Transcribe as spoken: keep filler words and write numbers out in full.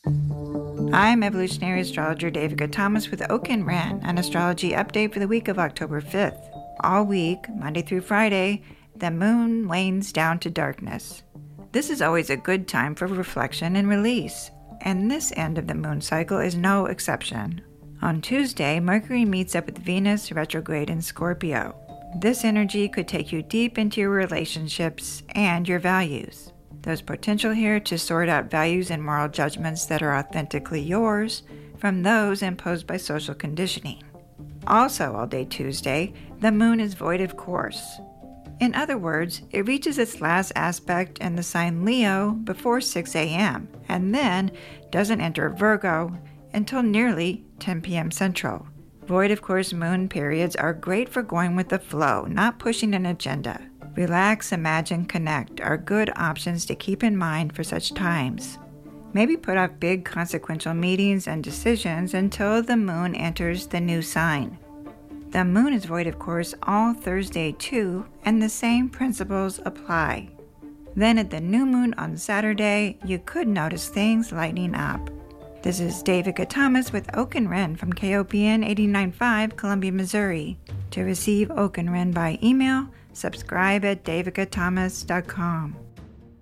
I'm evolutionary astrologer Devika Thomas with Oak and Ren, an astrology update for the week of October fifth. All week, Monday through Friday, the moon wanes down to darkness. This is always a good time for reflection and release, and this end of the moon cycle is no exception. On Tuesday, Mercury meets up with Venus retrograde in Scorpio. This energy could take you deep into your relationships and your values. There's potential here to sort out values and moral judgments that are authentically yours from those imposed by social conditioning. Also, all day Tuesday, the moon is void of course. In other words, it reaches its last aspect in the sign Leo before six a.m. and then doesn't enter Virgo until nearly ten p.m. Central. Void of course moon periods are great for going with the flow, not pushing an agenda. Relax, imagine, connect are good options to keep in mind for such times. Maybe put off big consequential meetings and decisions until the moon enters the new sign. The moon is void of course all Thursday too, and the same principles apply. Then at the new moon on Saturday, you could notice things lightening up. This is Devika Thomas with Oak and Ren from K O P N eighty-nine point five, Columbia, Missouri. To receive Oak and Ren by email, subscribe at devika thomas dot com.